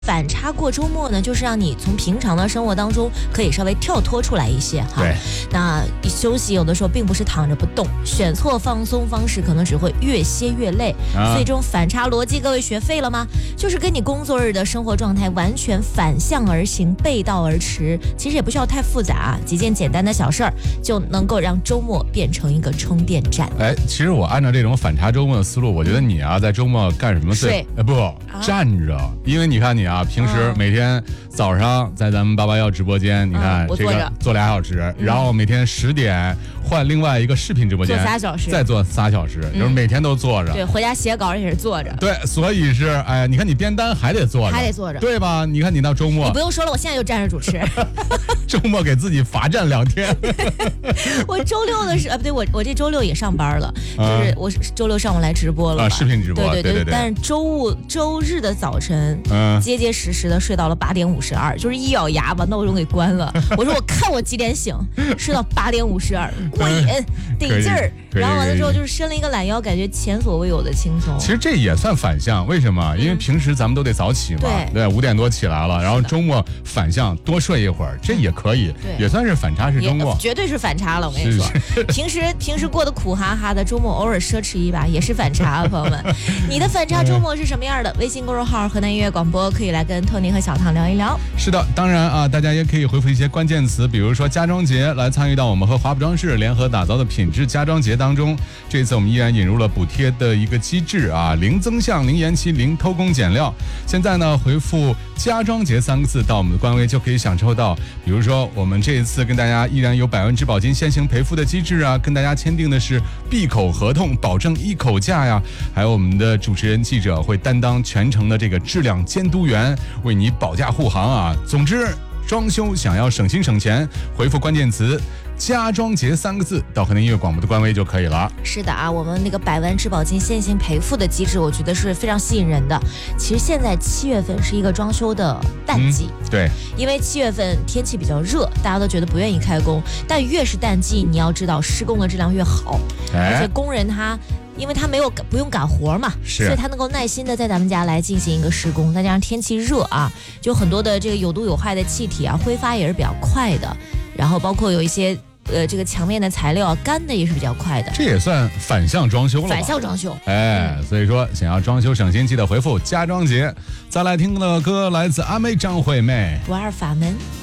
反差过周末呢，就是让你从平常的生活当中可以稍微跳脱出来一些哈。 对， 那休息有的时候并不是躺着不动，选错放松方式可能只会越歇越累。所以这种反差逻辑，各位学废了吗？就是跟你工作日的生活状态完全反向而行，背道而驰。其实也不需要太复杂，几件简单的小事儿就能够让周末变成一个充电站。 其实我按照这种反差周末的思路，我觉得你啊，在周末干什么睡？ 站着，因为你看你啊，平时每天早上在咱们881直播间，你看这个做2小时，然后每天10点换另外一个视频直播间做3小时， 再做3小时，就是每天都坐着。 对，回家写稿也是坐着。 对，所以是你看你编单还得坐着，对吧？你看你到周末， 你不用说了，我现在就站着主持。 周末给自己罚站2天。 我周六的是不对，我这周六也上班了，就是我周六上午来直播了视频直播，对。 但是周日的早晨，结结实实的睡到了8点52，就是一咬牙把闹钟给关了。我说我看我几点醒，睡到8点52，过瘾，得劲儿。然后完了之后就是伸了一个懒腰，感觉前所未有的轻松。 其实这也算反向，为什么？因为平时咱们都得早起嘛，对，5点多起来了，然后周末反向多睡一会儿，这也可以，也算是反差式周末， 绝对是反差了。我跟你说，平时过得苦哈哈的，周末偶尔奢侈一把也是反差，朋友们。你的反差周末是什么样的？微信公众号河南音乐广播可以来跟托尼和小唐聊一聊。 是的，当然啊，大家也可以回复一些关键词，比如说家装节，来参与到我们和华普装饰联合打造的品质家装节当中。这次我们依然引入了补贴的一个机制啊，零增项、零延期、零偷工减料。现在呢，回复家装节3个字到我们的官微，就可以享受到，比如说我们这一次跟大家依然有100%保金现行赔付的机制啊，跟大家签订的是闭口合同，保证1口价呀，还有我们的主持人记者会担当全程的这个质量监督员，为你保驾护航啊。总之，装修想要省心省钱，回复关键词家装节3个字到河南音乐广播的官微就可以了。 是的啊，我们那个100%保金现行赔付的机制，我觉得是非常吸引人的。其实现在7月份是一个装修的淡季， 对， 因为7月份天气比较热，大家都觉得不愿意开工。但越是淡季，你要知道施工的质量越好，而且工人因为他不用赶活嘛，所以他能够耐心的在咱们家来进行一个施工。再加上天气热啊，就很多的这个有毒有害的气体啊，挥发也是比较快的。然后包括有一些这个墙面的材料干的也是比较快的， 这也算反向装修了吧？ 反向装修， 所以说想要装修省心，记得回复家装节。再来听的歌来自阿妹张惠妹， 不二法门。